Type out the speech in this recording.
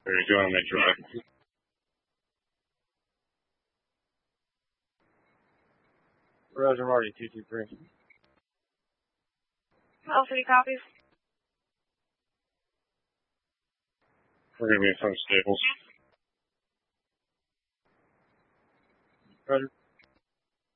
Or do you want to make drive? Roger, Marty, 223. All city copies. We're going to be in front of Staples. Roger.